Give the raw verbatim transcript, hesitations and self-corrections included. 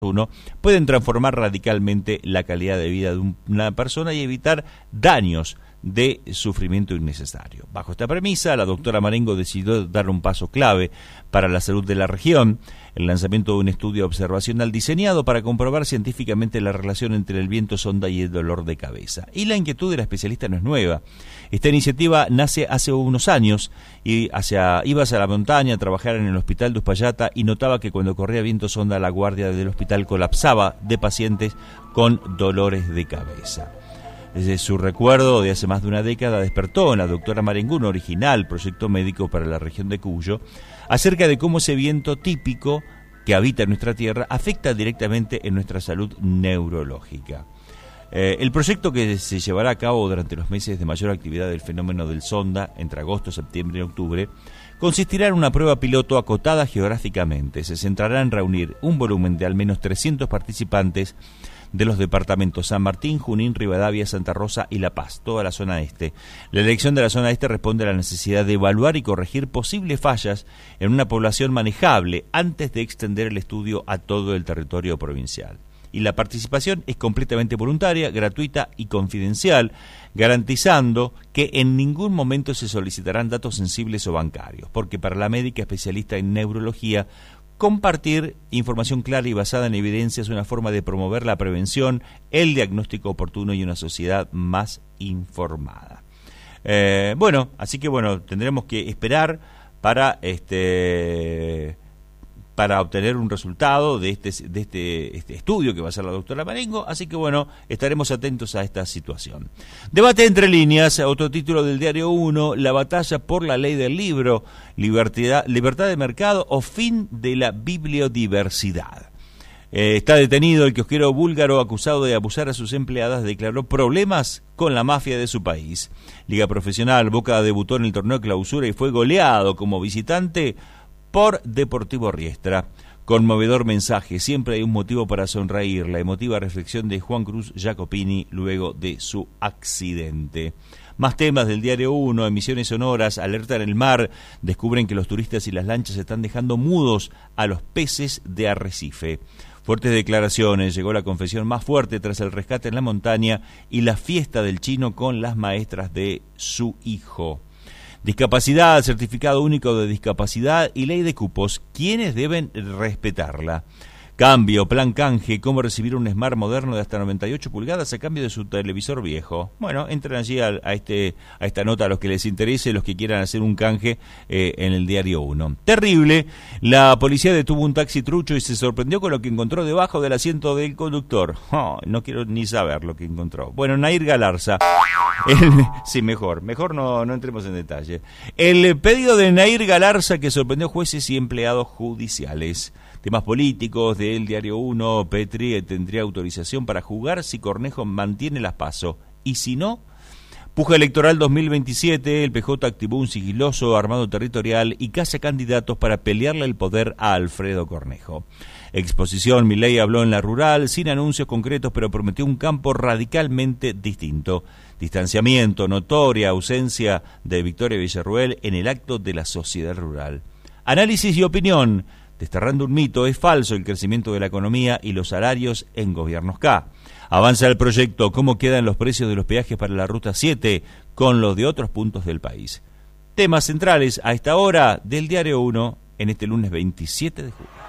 uno pueden transformar radicalmente la calidad de vida de una persona y evitar daños de sufrimiento innecesario. Bajo esta premisa, la doctora Marengo decidió dar un paso clave para la salud de la región, el lanzamiento de un estudio observacional diseñado para comprobar científicamente la relación entre el viento sonda y el dolor de cabeza. Y la inquietud de la especialista no es nueva. Esta iniciativa nace hace unos años y hacia, iba hacia la montaña a trabajar en el hospital de Uspallata y notaba que cuando corría viento sonda la guardia del hospital colapsaba de pacientes con dolores de cabeza. Desde su recuerdo de hace más de una década despertó en la doctora Marengo un original proyecto médico para la región de Cuyo acerca de cómo ese viento típico que habita en nuestra tierra afecta directamente en nuestra salud neurológica. Eh, el proyecto, que se llevará a cabo durante los meses de mayor actividad del fenómeno del sonda, entre agosto, septiembre y octubre, consistirá en una prueba piloto acotada geográficamente. Se centrará en reunir un volumen de al menos trescientos participantes de los departamentos San Martín, Junín, Rivadavia, Santa Rosa y La Paz, toda la zona este. La elección de la zona este responde a la necesidad de evaluar y corregir posibles fallas en una población manejable antes de extender el estudio a todo el territorio provincial. Y la participación es completamente voluntaria, gratuita y confidencial, garantizando que en ningún momento se solicitarán datos sensibles o bancarios, porque para la médica especialista en neurología, compartir información clara y basada en evidencia es una forma de promover la prevención, el diagnóstico oportuno y una sociedad más informada. Eh, bueno, así que bueno, tendremos que esperar para este para obtener un resultado de este de este, este estudio que va a hacer la doctora Marengo, así que bueno, estaremos atentos a esta situación. Debate entre líneas, otro título del Diario uno, la batalla por la ley del libro, libertad, libertad de mercado o fin de la bibliodiversidad. Eh, está detenido el kiosquero búlgaro acusado de abusar a sus empleadas, declaró problemas con la mafia de su país. Liga Profesional, Boca debutó en el torneo de clausura y fue goleado como visitante por Deportivo Riestra. Conmovedor mensaje, siempre hay un motivo para sonreír, la emotiva reflexión de Juan Cruz Jacopini luego de su accidente. Más temas del Diario uno, emisiones sonoras, alerta en el mar, descubren que los turistas y las lanchas están dejando mudos a los peces de arrecife. Fuertes declaraciones, llegó la confesión más fuerte tras el rescate en la montaña y la fiesta del chino con las maestras de su hijo. Discapacidad, certificado único de discapacidad y ley de cupos, ¿quiénes deben respetarla? Cambio, plan canje, cómo recibir un Smart moderno de hasta noventa y ocho pulgadas a cambio de su televisor viejo. Bueno, entren allí a, a, este, a esta nota a los que les interese, los que quieran hacer un canje eh, en el Diario uno. Terrible, la policía detuvo un taxi trucho y se sorprendió con lo que encontró debajo del asiento del conductor. Oh, no quiero ni saber lo que encontró. Bueno, Nair Galarza. El, sí, mejor, mejor no, no entremos en detalle. El pedido de Nair Galarza que sorprendió jueces y empleados judiciales. Temas políticos del Diario uno, Petri tendría autorización para jugar si Cornejo mantiene las PASO. Y si no, puja electoral dos mil veintisiete, el P J activó un sigiloso armado territorial y caza candidatos para pelearle el poder a Alfredo Cornejo. Exposición, Milei habló en la rural, sin anuncios concretos, pero prometió un campo radicalmente distinto. Distanciamiento, notoria ausencia de Victoria Villarruel en el acto de la sociedad rural. Análisis y opinión. Desterrando un mito, es falso el crecimiento de la economía y los salarios en gobiernos K. Avanza el proyecto, cómo quedan los precios de los peajes para la Ruta siete con los de otros puntos del país. Temas centrales a esta hora del Diario uno en este lunes veintisiete de julio.